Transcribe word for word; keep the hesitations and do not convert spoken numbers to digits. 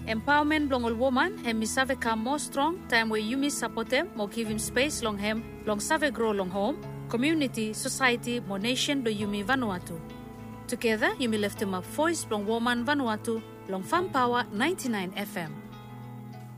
Empowerment blong ol woman hem mi save come more strong time where you mi support them mo give him space long hem long save grow long home community society mo nation do you mi Vanuatu. Together you mi lift him up voice blong woman Vanuatu long Farm Power ninety-nine F M.